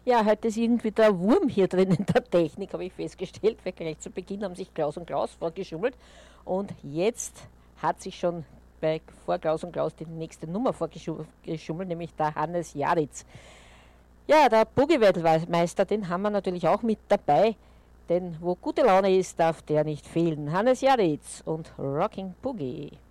Ja, heute ist irgendwie der Wurm hier drin in der Technik, habe ich festgestellt, weil gleich zu Beginn haben sich Klaus und Klaus vorgeschummelt und jetzt hat sich schon vor Klaus und Klaus die nächste Nummer vorgeschummelt, nämlich der Hannes Jaritz. Ja, der Boogie-Weltmeister, den haben wir natürlich auch mit dabei, denn wo gute Laune ist, darf der nicht fehlen. Hannes Jaritz und Rocking Boogie.